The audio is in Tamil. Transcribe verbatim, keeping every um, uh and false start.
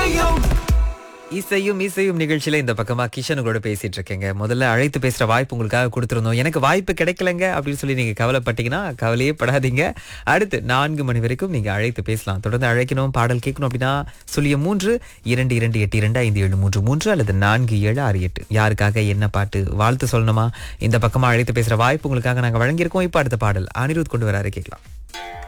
இசையும் இசையும் நிகழ்ச்சியில இந்த பக்கமா கிஷன் கூட பேசிட்டு இருக்கேங்க. முதல்ல அழைத்து பேசுற வாய்ப்பு உங்களுக்காக கொடுத்திருந்தோம். எனக்கு வாய்ப்பு கிடைக்கலங்க அப்படின்னு சொல்லி நீங்க கவலைப்பட்டீங்கன்னா கவலையே படாதீங்க. அடுத்து நான்கு மணி வரைக்கும் நீங்க அழைத்து பேசலாம். தொடர்ந்து அழைக்கணும், பாடல் கேட்கணும் அப்படின்னா சொல்லிய மூன்று இரண்டு இரண்டு எட்டு இரண்டு ஐந்து ஏழு மூன்று மூன்று அல்லது நான்கு ஏழு ஆறு எட்டு. யாருக்காக என்ன பாட்டு வாழ்த்து சொல்லணுமா, இந்த பக்கமா அழைத்து பேசுற வாய்ப்பு உங்களுக்காக நாங்க வழங்கியிருக்கோம். இப்ப அடுத்த பாடல் அனிருத் கொண்டு வராரு, கேட்கலாம்.